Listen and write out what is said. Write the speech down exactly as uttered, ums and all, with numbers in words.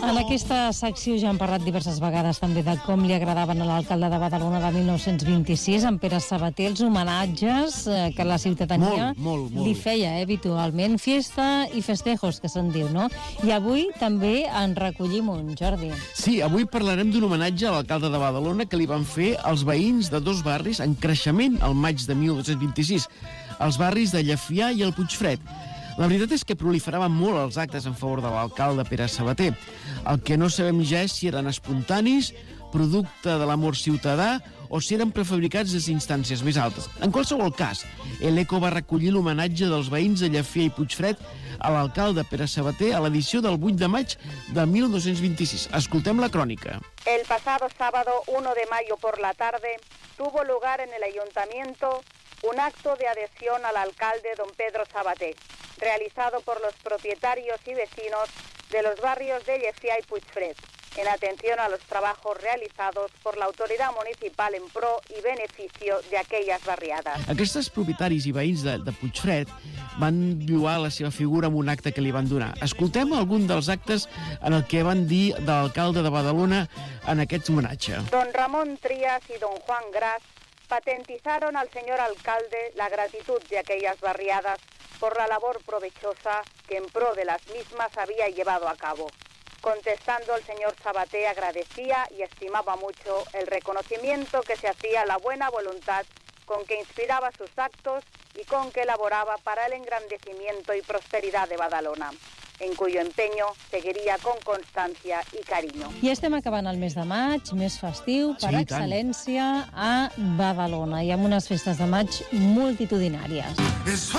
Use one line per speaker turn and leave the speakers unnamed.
En aquesta secció ja hem parlat diverses vegades també de com li agradaven a l'alcalde de Badalona de mil nou-cents vint-i-sis, en Pere Sabater, els homenatges eh, que la ciutadania
molt, molt, molt.
li feia eh, habitualment. Fiesta i festejos, que se'n diu, no? I avui també en recollim un, Jordi.
Sí, avui parlarem d'un homenatge a l'alcalde de Badalona que li van fer els veïns de dos barris en creixement al maig de mil nou-cents vint-i-sis, els barris de Llefià i el Puigfred. La veritat és que proliferaven molt els actes en favor de l'alcalde Pere Sabater. El que no sabem ja és si eren espontanis, producte de l'amor ciutadà, o si eren prefabricats des d'instàncies més altes. En qualsevol cas, l'Eco va recollir l'homenatge dels veïns de Llefià i Puigfred a l'alcalde Pere Sabater a l'edició del vuit de maig de mil nou-cents vint-i-sis. Escoltem la crònica.
El pasado sábado uno de mayo por la tarde tuvo lugar en el ayuntamiento un acto de adhesión al alcalde don Pedro Sabater, realizado por los propietarios y vecinos de los barrios de Llefià y Puigfred, en atención a los trabajos realizados por la autoridad municipal en pro y beneficio de aquellas barriadas.
Aquests propietaris i veïns de, de Puigfred van lloar la seva figura amb un acte que li van donar. Escoltem algun dels actes en el que van dir de l'alcalde de Badalona en aquest homenatge.
Don Ramón Trías y don Juan Gras patentizaron al señor alcalde la gratitud de aquellas barriadas por la labor provechosa que en pro de las mismas había llevado a cabo. Contestando, el señor Sabater agradecía y estimaba mucho el reconocimiento que se hacía a la buena voluntad con que inspiraba sus actos y con que elaboraba para el engrandecimiento y prosperidad de Badalona, en cuyo empeño seguiria con constància i carinyo.
I estem acabant el mes de maig, mes festiu, per
Sí,
excel·lència a Badalona, i amb unes festes de maig multitudinàries.